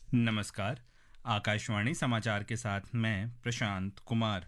नमस्कार। आकाशवाणी समाचार के साथ मैं प्रशांत कुमार।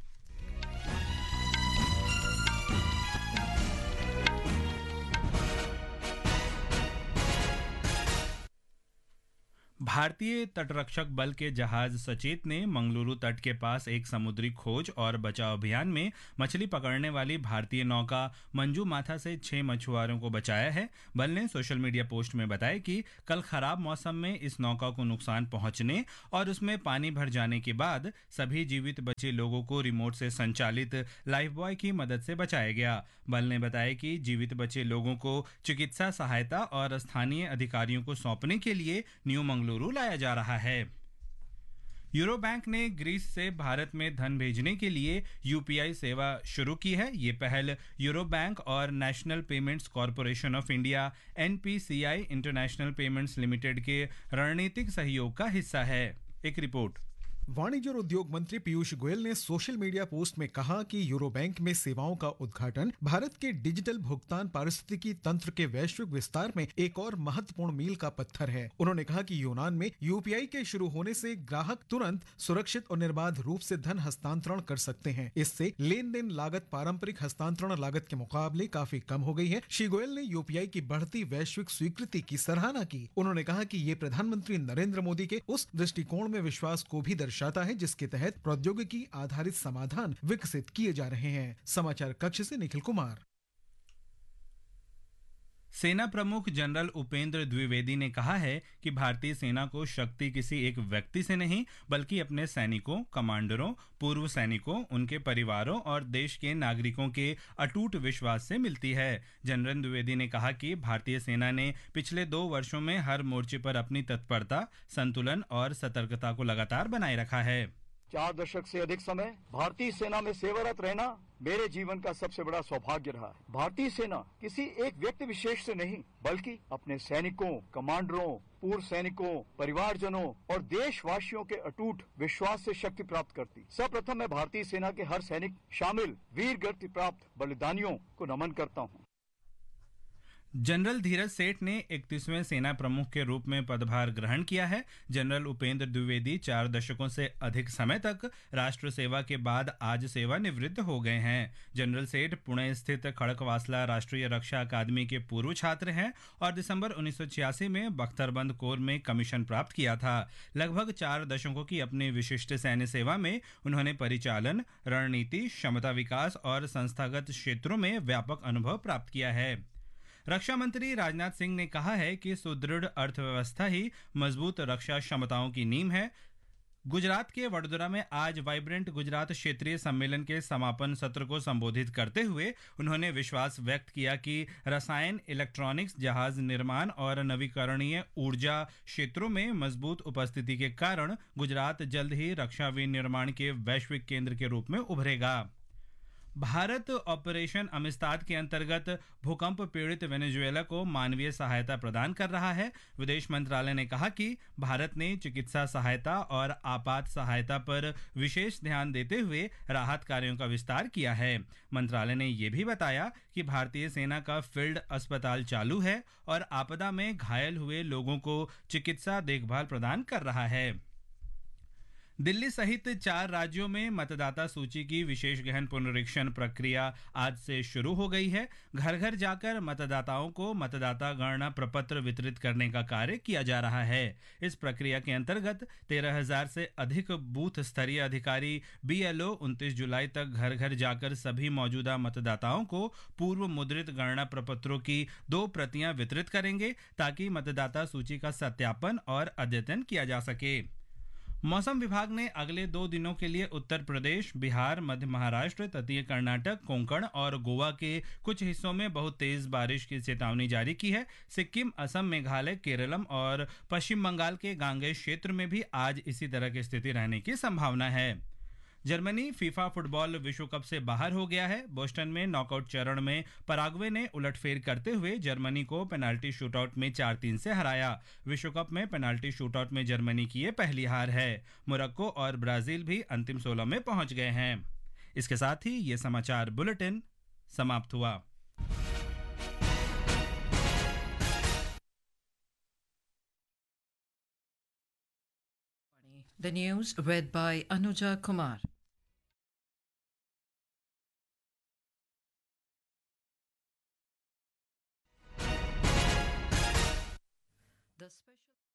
भारतीय तटरक्षक बल के जहाज सचेत ने मंगलुरु तट के पास एक समुद्री खोज और बचाव अभियान में मछली पकड़ने वाली भारतीय नौका मंजू माथा से 6 मछुआरों को बचाया है। बल ने सोशल मीडिया पोस्ट में बताया कि कल खराब मौसम में इस नौका को नुकसान पहुंचने और उसमें पानी भर जाने के बाद सभी जीवित बचे लोगों को रिमोट से संचालित लाइफ बॉय की मदद से बचाया गया। बल ने बताया कि जीवित बचे लोगों को चिकित्सा सहायता और स्थानीय अधिकारियों को सौंपने के लिए न्यू मंगलुरु लाया जा रहा है। यूरो बैंक ने ग्रीस से भारत में धन भेजने के लिए यूपीआई सेवा शुरू की है। ये पहल यूरो बैंक और national payments corporation of India NPCI international payments limited के रणनीतिक सहयोग का हिस्सा है। एक रिपोर्ट। वाणिज्य और उद्योग मंत्री पीयूष गोयल ने सोशल मीडिया पोस्ट में कहा कि यूरो बैंक में सेवाओं का उद्घाटन भारत के डिजिटल भुगतान पारिस्थितिकी तंत्र के वैश्विक विस्तार में एक और महत्वपूर्ण मील का पत्थर है। उन्होंने कहा कि यूनान में यूपीआई के शुरू होने से ग्राहक तुरंत सुरक्षित और निर्बाध रूप से धन हस्तांतरण कर सकते हैं। इससे लेन देन लागत पारंपरिक हस्तांतरण लागत के मुकाबले काफी कम हो गई है। श्री गोयल ने यूपीआई की बढ़ती वैश्विक स्वीकृति की सराहना की। उन्होंने कहा कि ये प्रधानमंत्री नरेंद्र मोदी के उस दृष्टिकोण में विश्वास को भी दर्शाता है जिसके तहत प्रौद्योगिकी आधारित समाधान विकसित किए जा रहे हैं। समाचार कक्ष से निखिल कुमार। सेना प्रमुख जनरल उपेंद्र द्विवेदी ने कहा है कि भारतीय सेना को शक्ति किसी एक व्यक्ति से नहीं बल्कि अपने सैनिकों, कमांडरों, पूर्व सैनिकों, उनके परिवारों और देश के नागरिकों के अटूट विश्वास से मिलती है। जनरल द्विवेदी ने कहा कि भारतीय सेना ने पिछले 2 वर्षों में हर मोर्चे पर अपनी तत्परता, संतुलन और सतर्कता को लगातार बनाए रखा है। 4 दशक से अधिक समय भारतीय सेना में सेवारत रहना मेरे जीवन का सबसे बड़ा सौभाग्य रहा है। भारतीय सेना किसी एक व्यक्ति विशेष से नहीं बल्कि अपने सैनिकों, कमांडरों, पूर्व सैनिकों, परिवारजनों और देशवासियों के अटूट विश्वास से शक्ति प्राप्त करती। सर्वप्रथम मैं भारतीय सेना के हर सैनिक शामिल वीर गति प्राप्त बलिदानियों को नमन करता हूँ। जनरल धीरज सेठ ने 31वें सेना प्रमुख के रूप में पदभार ग्रहण किया है। जनरल उपेंद्र द्विवेदी 4 दशकों से अधिक समय तक राष्ट्र सेवा के बाद आज सेवानिवृत्त हो गए हैं। जनरल सेठ पुणे स्थित खड़कवासला राष्ट्रीय रक्षा अकादमी के पूर्व छात्र हैं और दिसंबर 1986 में बख्तरबंद कोर में कमीशन प्राप्त किया था। लगभग 4 दशकों की अपनी विशिष्ट सैन्य सेवा में उन्होंने परिचालन, रणनीति, क्षमता विकास और संस्थागत क्षेत्रों में व्यापक अनुभव प्राप्त किया है। रक्षा मंत्री राजनाथ सिंह ने कहा है कि सुदृढ़ अर्थव्यवस्था ही मजबूत रक्षा क्षमताओं की नींव है। गुजरात के वडोदरा में आज वाइब्रेंट गुजरात क्षेत्रीय सम्मेलन के समापन सत्र को संबोधित करते हुए उन्होंने विश्वास व्यक्त किया कि रसायन, इलेक्ट्रॉनिक्स, जहाज निर्माण और नवीकरणीय ऊर्जा क्षेत्रों में मजबूत उपस्थिति के कारण गुजरात जल्द ही रक्षा विनिर्माण के वैश्विक केंद्र के रूप में उभरेगा। भारत ऑपरेशन अमिस्ताद के अंतर्गत भूकंप पीड़ित वेनेजुएला को मानवीय सहायता प्रदान कर रहा है। विदेश मंत्रालय ने कहा कि भारत ने चिकित्सा सहायता और आपात सहायता पर विशेष ध्यान देते हुए राहत कार्यों का विस्तार किया है। मंत्रालय ने यह भी बताया कि भारतीय सेना का फील्ड अस्पताल चालू है और आपदा में घायल हुए लोगों को चिकित्सा देखभाल प्रदान कर रहा है। दिल्ली सहित 4 राज्यों में मतदाता सूची की विशेष गहन पुनरीक्षण प्रक्रिया आज से शुरू हो गई है। घर घर जाकर मतदाताओं को मतदाता गणना प्रपत्र वितरित करने का कार्य किया जा रहा है। इस प्रक्रिया के अंतर्गत 13,000 से अधिक बूथ स्तरीय अधिकारी BLO 29 जुलाई तक घर घर जाकर सभी मौजूदा मतदाताओं को पूर्व मुद्रित गणना प्रपत्रों की 2 प्रतियां वितरित करेंगे ताकि मतदाता सूची का सत्यापन और अद्यतन किया जा सके। मौसम विभाग ने अगले 2 दिनों के लिए उत्तर प्रदेश, बिहार, मध्य महाराष्ट्र, तटीय कर्नाटक, कोंकण और गोवा के कुछ हिस्सों में बहुत तेज बारिश की चेतावनी जारी की है। सिक्किम, असम, मेघालय, केरलम और पश्चिम बंगाल के गांगेय क्षेत्र में भी आज इसी तरह की स्थिति रहने की संभावना है। जर्मनी फीफा फुटबॉल विश्व कप से बाहर हो गया है। बोस्टन में नॉकआउट चरण में पराग्वे ने उलटफेर करते हुए जर्मनी को पेनाल्टी शूटआउट में 4-3 से हराया। विश्व कप में पेनाल्टी शूटआउट में जर्मनी की ये पहली हार है। मोरक्को और ब्राजील भी अंतिम 16 में पहुंच गए हैं। इसके साथ ही ये समाचार बुलेटिन समाप्त हुआ। The news read by Anuja Kumar. The special